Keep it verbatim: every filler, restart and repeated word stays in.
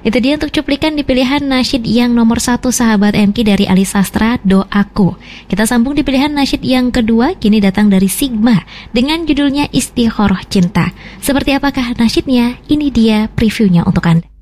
Itu dia untuk cuplikan di pilihan nasyid yang nomor satu sahabat M K dari Ali Sastra, Doaku. Kita sambung di pilihan nasyid yang kedua, kini datang dari Sigma dengan judulnya Istikharah Cinta. Seperti apakah nasyidnya? Ini dia previewnya untuk Anda.